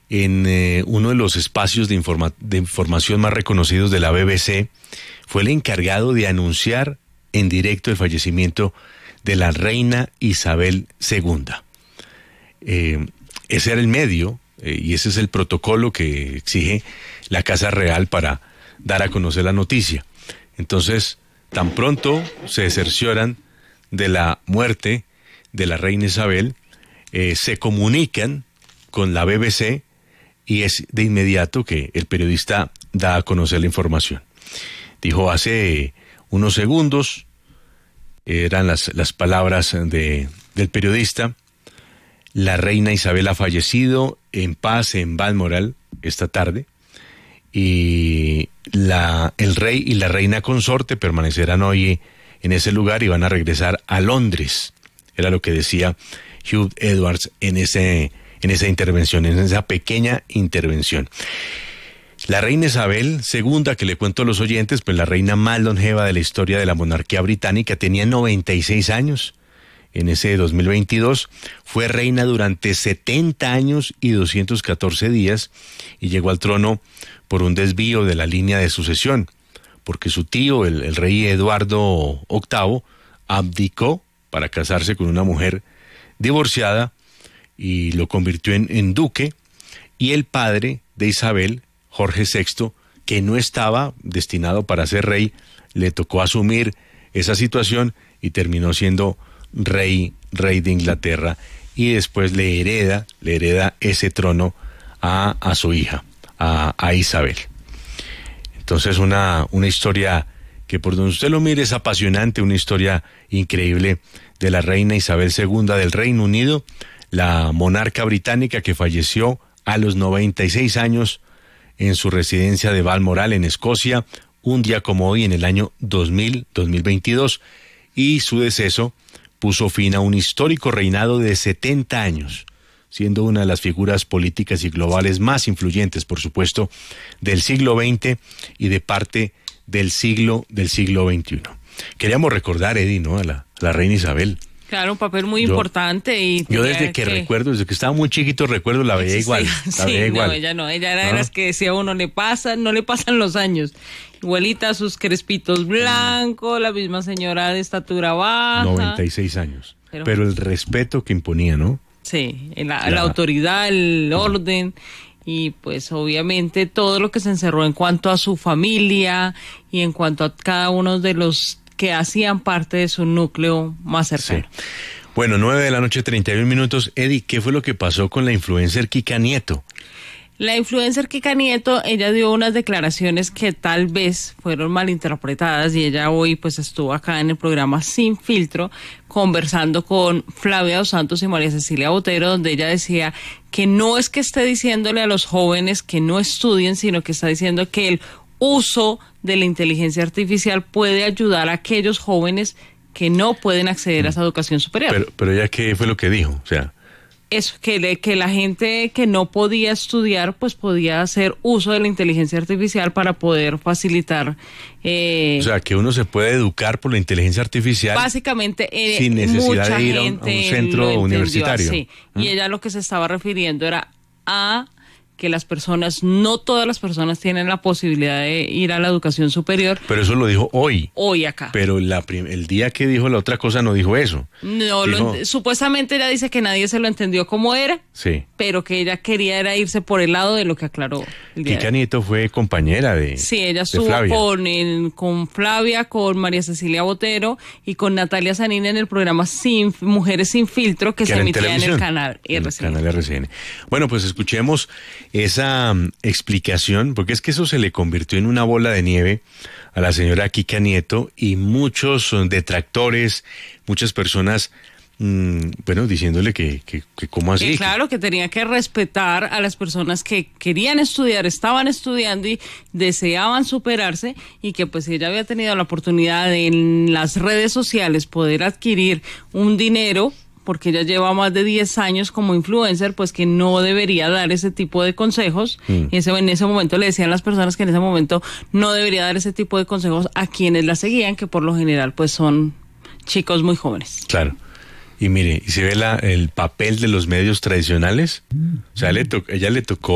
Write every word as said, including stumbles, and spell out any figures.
en eh, uno de los espacios de, informa- de información más reconocidos de la B B C, fue el encargado de anunciar en directo el fallecimiento de la reina Isabel segunda. Eh, ese era el medio eh, y ese es el protocolo que exige la Casa Real para dar a conocer la noticia. Entonces, tan pronto se cercioran de la muerte de la reina Isabel, eh, se comunican con la B B C y es de inmediato que el periodista da a conocer la información. Dijo hace unos segundos, eran las, las palabras de, del periodista: la reina Isabel ha fallecido en paz en Balmoral esta tarde, y la, el rey y la reina consorte permanecerán hoy en ese lugar y van a regresar a Londres. Era lo que decía Hugh Edwards en, ese, en esa intervención, en esa pequeña intervención. La reina Isabel segunda, que le cuento a los oyentes, pues la reina más longeva de la historia de la monarquía británica, tenía noventa y seis años. En ese dos mil veintidós fue reina durante setenta años y doscientos catorce días y llegó al trono por un desvío de la línea de sucesión, porque su tío, el, el rey Eduardo octavo, abdicó para casarse con una mujer divorciada y lo convirtió en, en duque, y el padre de Isabel, Jorge sexto, que no estaba destinado para ser rey, le tocó asumir esa situación y terminó siendo rey, rey de Inglaterra, y después le hereda, le hereda ese trono a, a su hija, a, a Isabel. Entonces una, una historia que por donde usted lo mire es apasionante, una historia increíble de la reina Isabel segunda del Reino Unido, la monarca británica que falleció a los noventa y seis años en su residencia de Balmoral, en Escocia, un día como hoy en el año dos mil, dos mil veintidós, y su deceso puso fin a un histórico reinado de setenta años, siendo una de las figuras políticas y globales más influyentes, por supuesto, del siglo veinte y de parte del siglo del siglo veintiuno. Queríamos recordar, Eddie, ¿no?, a la, a la reina Isabel. Claro, un papel muy yo, importante. Y yo desde que, que recuerdo, desde que estaba muy chiquito, recuerdo, la veía igual. Sí, la veía sí, igual. No, ella no, ella era ¿no? de las que decía uno, le pasa, no le pasan los años. Igualita, sus crespitos blancos, mm. la misma señora de estatura baja. noventa y seis años. Pero, Pero el respeto que imponía, ¿no? Sí, la, la autoridad, el orden, y pues obviamente todo lo que se encerró en cuanto a su familia y en cuanto a cada uno de los que hacían parte de su núcleo más cercano. Sí. Bueno, nueve de la noche, treinta y un minutos. Eddie, ¿qué fue lo que pasó con la influencer Kika Nieto? La influencer Kika Nieto, ella dio unas declaraciones que tal vez fueron malinterpretadas, y ella hoy pues estuvo acá en el programa Sin Filtro conversando con Flavia Dos Santos y María Cecilia Botero, donde ella decía que no es que esté diciéndole a los jóvenes que no estudien, sino que está diciendo que el uso de la inteligencia artificial puede ayudar a aquellos jóvenes que no pueden acceder a esa educación superior. Pero, pero ella, ¿qué fue lo que dijo? O sea, eso, que, le, que la gente que no podía estudiar, pues podía hacer uso de la inteligencia artificial para poder facilitar. Eh, o sea, que uno se puede educar por la inteligencia artificial. Básicamente, eh, sin necesidad mucha de ir a un, gente a un centro universitario. Así. ¿Mm? Y ella lo que se estaba refiriendo era a que las personas, no todas las personas tienen la posibilidad de ir a la educación superior. Pero eso lo dijo hoy. Hoy acá. Pero la prim- el día que dijo la otra cosa no dijo eso. No, dijo, lo, supuestamente ella dice que nadie se lo entendió como era, sí, pero que ella quería era irse por el lado de lo que aclaró. El día Kika Nieto fue compañera de Sí, ella estuvo Flavia. Con, el, con Flavia, con María Cecilia Botero y con Natalia Sanín en el programa Sin Mujeres Sin Filtro que, que se emitía en, en el canal R C N. El canal R C N. Bueno, pues escuchemos esa um, explicación, porque es que eso se le convirtió en una bola de nieve a la señora Kika Nieto, y muchos detractores, muchas personas, mmm, bueno, diciéndole que, que, que cómo así. Que claro, que tenía que respetar a las personas que querían estudiar, estaban estudiando y deseaban superarse, y que pues ella había tenido la oportunidad de en las redes sociales poder adquirir un dinero, porque ella lleva más de diez años como influencer, pues que no debería dar ese tipo de consejos. Mm. Ese, en ese momento le decían las personas que en ese momento no debería dar ese tipo de consejos a quienes la seguían, que por lo general pues son chicos muy jóvenes. Claro. Y mire, y se ve la, el papel de los medios tradicionales. O sea, le to- ella le tocó